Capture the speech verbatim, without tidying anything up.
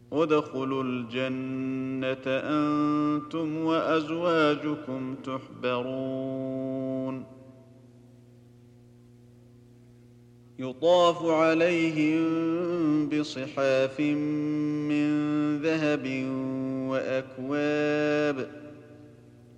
ادخلوا الجنة أنتم وأزواجكم تحبرون يطاف عليهم بصحاف من ذهب وأكواب